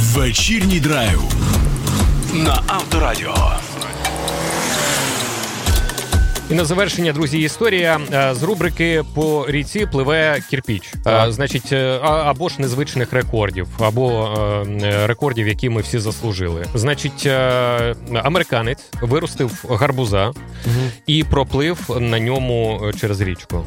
Вечірній драйв на Авторадіо. І на завершення, друзі, історія з рубрики «По ріці пливе кірпіч». Значить, або ж незвичних рекордів, або рекордів, які ми всі заслужили. Значить, американець виростив гарбуза і проплив на ньому через річку.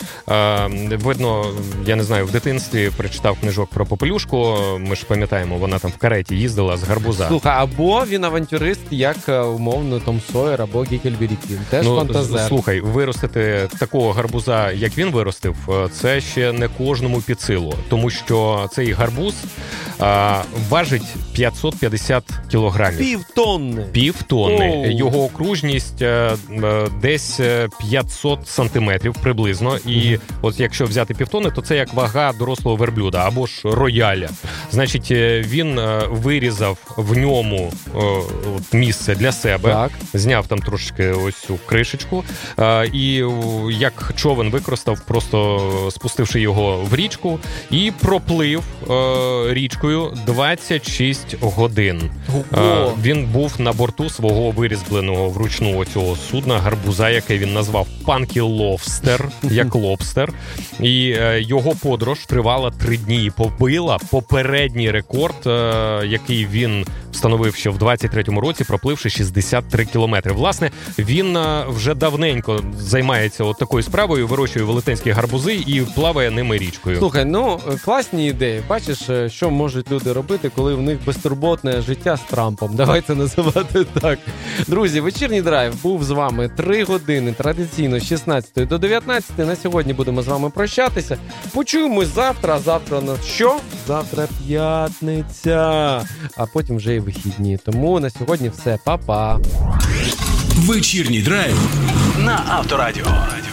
Видно, я не знаю, в дитинстві прочитав книжок про Попелюшку, ми ж пам'ятаємо, вона там в кареті їздила з гарбуза. Слухай, або він авантюрист, як умовно Том Сойер, або Геккельбері Фін. Теж фантазер. Слухай, виростити такого гарбуза, як він виростив, це ще не кожному під силу, тому що цей гарбуз важить 550 кілограмів. Півтонни. Його окружність десь 500 сантиметрів приблизно. І от якщо взяти півтонни, то це як вага дорослого верблюда або ж рояля. Значить, він вирізав в ньому місце для себе, так. Зняв там трошки ось цю кришечку, і як човен використав, просто спустивши його в річку, і проплив річкою 26 годин. Він був на борту свого вирізбленого вручну цього судна гарбуза, яке він назвав Панкі Ловстер, як лобстер. І його подорож тривала 3 дні і побила попередній рекорд, який він встановив ще в 23-му році, пропливши 63 кілометри. Власне, він вже давненько займається от такою справою, вирощує велетенські гарбузи і плаває ними річкою. Слухай, класні ідеї. Бачиш, що можуть люди робити, коли в них безтурботне життя з Трампом. Давай це називати так. Друзі, вечірній драйв був з вами 3 години, традиційно з 16 до 19. На сьогодні будемо з вами прощатися. Почуємось завтра. Завтра у нас що? Завтра п'ятниця. А потім вже і вихідні. Тому на сьогодні все. Па-па. Вечірній драйв на Авторадіо.